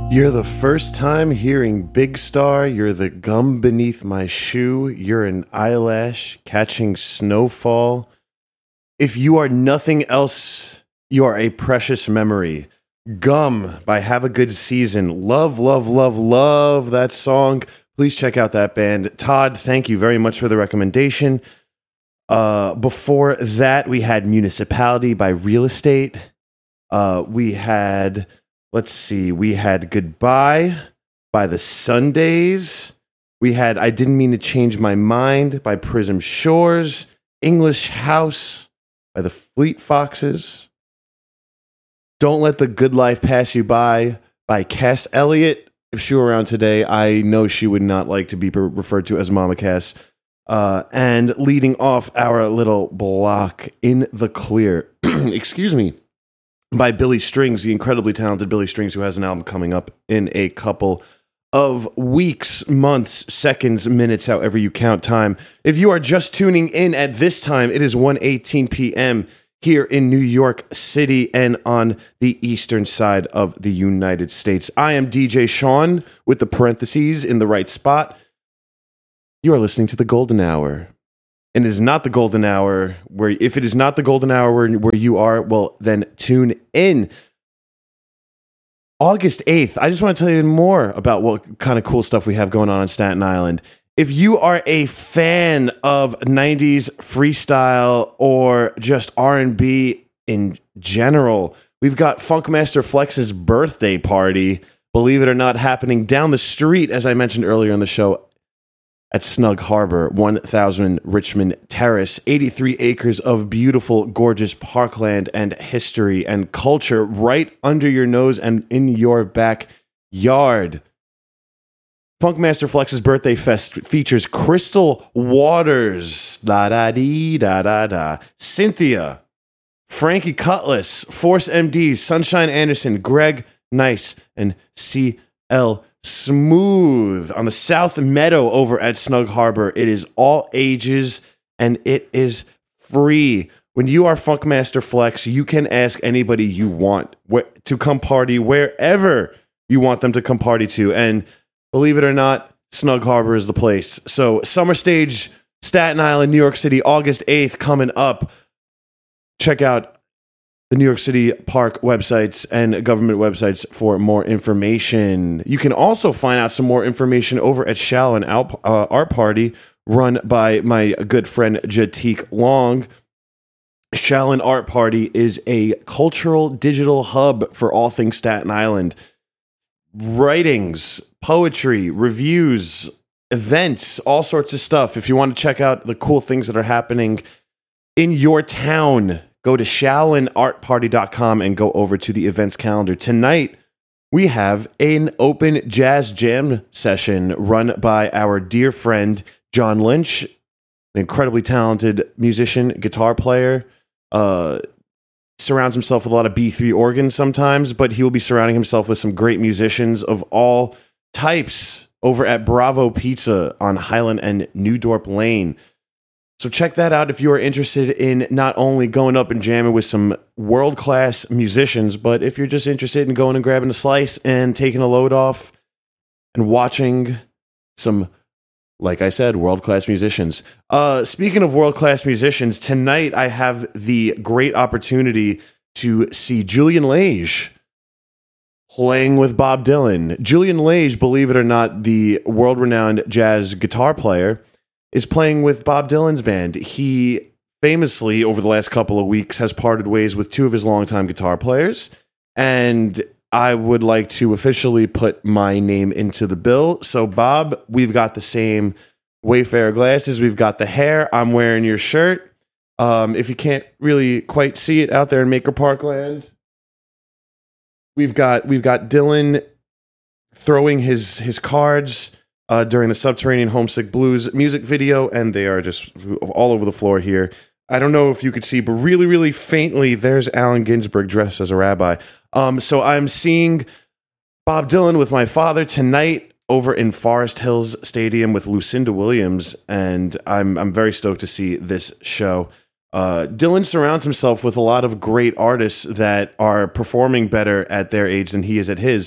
You're the first time hearing Big Star, you're the gum beneath my shoe, you're an eyelash catching snowfall. If you are nothing else, you are a precious memory. Gum by Have a Good Season. Love, love, love, love that song. Please check out that band. Todd, thank you very much for the recommendation. Before that, we had Municipality by Real Estate. We had Goodbye by the Sundays. We had I Didn't Mean to Change My Mind by Prism Shores. English House by the Fleet Foxes. Don't Let the Good Life Pass You by Cass Elliot. If she were around today, I know she would not like to be referred to as Mama Cass. And leading off our little block, In the Clear, excuse me, by Billy Strings, the incredibly talented Billy Strings, who has an album coming up in a couple of weeks, months, seconds, minutes, however you count time. If you are just tuning in at this time, it is 1:18 p.m. here in New York City and on the eastern side of the United States. I am DJ Sean with the parentheses in the right spot. You are listening to The Golden Hour. And it is not the golden hour where, if it is not the golden hour where you are, well, then tune in. August 8th, I just want to tell you more about what kind of cool stuff we have going on in Staten Island. If you are a fan of 90s freestyle or just R&B in general, we've got Funkmaster Flex's birthday party, believe it or not, happening down the street, as I mentioned earlier in the show, at Snug Harbor, 1000 Richmond Terrace, 83 acres of beautiful, gorgeous parkland and history and culture right under your nose and in your backyard. Funkmaster Flex's Birthday Fest features Crystal Waters, da-da-dee-da-da-da, Cynthia, Frankie Cutlass, Force MD, Sunshine Anderson, Greg Nice, and CL Smooth on the South Meadow over at Snug Harbor. It is all ages and it is free. When you are Funkmaster Flex, you can ask anybody you want to come party wherever you want them to come party to. And believe it or not, Snug Harbor is the place. So Summer Stage, Staten Island, New York City, August 8th coming up. Check out the New York City Park websites and government websites for more information. You can also find out some more information over at Shallon Art Party, run by my good friend Jatik Long. Shallon Art Party is a cultural digital hub for all things Staten Island. Writings, poetry, reviews, events, all sorts of stuff. If you want to check out the cool things that are happening in your town, go to shallonartparty.com and go over to the events calendar. Tonight, we have an open jazz jam session run by our dear friend John Lynch, an incredibly talented musician, guitar player, surrounds himself with a lot of B3 organs sometimes, but he will be surrounding himself with some great musicians of all types over at Bravo Pizza on Highland and New Dorp Lane. So check that out if you are interested in not only going up and jamming with some world-class musicians, but if you're just interested in going and grabbing a slice and taking a load off and watching some, like I said, world-class musicians. Speaking of world-class musicians, tonight I have the great opportunity to see Julian Lage playing with Bob Dylan. Julian Lage, believe it or not, the world-renowned jazz guitar player, is playing with Bob Dylan's band. He famously, over the last couple of weeks, has parted ways with two of his longtime guitar players, and I would like to officially put my name into the bill. So, Bob, we've got the same Wayfarer glasses. We've got the hair. I'm wearing your shirt. If you can't really quite see it out there in Maker Parkland, we've got Dylan throwing his cards during the Subterranean Homesick Blues music video, and they are just all over the floor here. I don't know if you could see, but really, really faintly, there's Allen Ginsberg dressed as a rabbi. So I'm seeing Bob Dylan with my father tonight over in Forest Hills Stadium with Lucinda Williams, and I'm very stoked to see this show. Dylan surrounds himself with a lot of great artists that are performing better at their age than he is at his.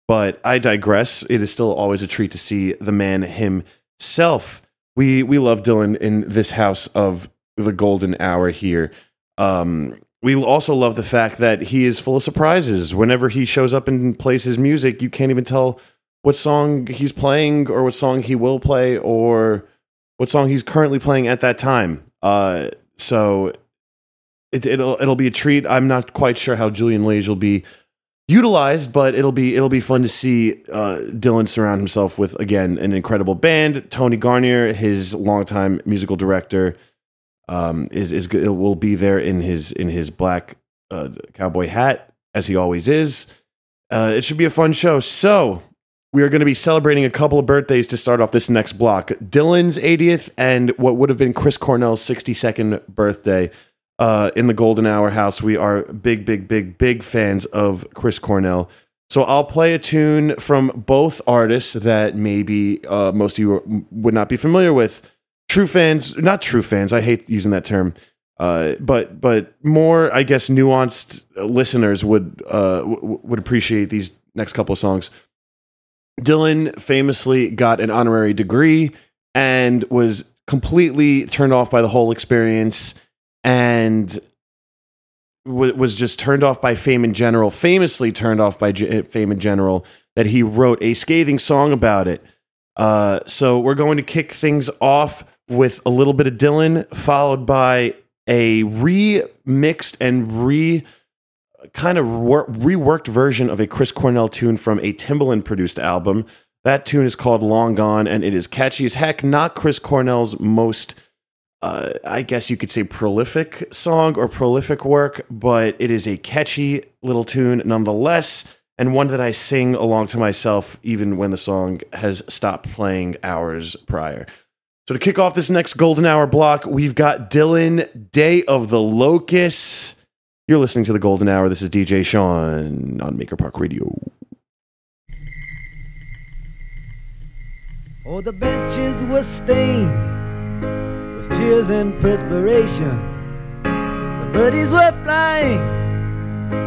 But I digress. It is still always a treat to see the man himself. We love Dylan in this house of the golden hour here. We also love the fact that he is full of surprises. Whenever he shows up and plays his music, you can't even tell what song he's playing or what song he will play or what song he's currently playing at that time. So it'll be a treat. I'm not quite sure how Julian Lage will be utilized, but it'll be fun to see Dylan surround himself with, again, an incredible band. Tony Garnier, his longtime musical director, is good. It will be there in his black cowboy hat, as he always is. It should be a fun show. So we are going to be celebrating a couple of birthdays to start off this next block. Dylan's 80th and what would have been Chris Cornell's 62nd birthday. In the Golden Hour house, we are big fans of Chris Cornell. So I'll play a tune from both artists that maybe most of you would not be familiar with. Not true fans, I hate using that term, but more, I guess, nuanced listeners would appreciate these next couple of songs. Dylan famously got an honorary degree and was completely turned off by the whole experience, and was just turned off by fame in general, famously turned off by fame in general, that he wrote a scathing song about it. So we're going to kick things off with a little bit of Dylan, followed by a remixed and reworked version of a Chris Cornell tune from a Timbaland-produced album. That tune is called Long Gone, and it is catchy as heck. Not Chris Cornell's most... I guess you could say prolific song or prolific work, but it is a catchy little tune nonetheless, and one that I sing along to myself even when the song has stopped playing hours prior. So to kick off this next Golden Hour block, we've got Dylan, Day of the Locusts. You're listening to the Golden Hour. This is DJ Sean on Maker Park Radio. Oh, the benches were stained, tears and perspiration. The birdies were flying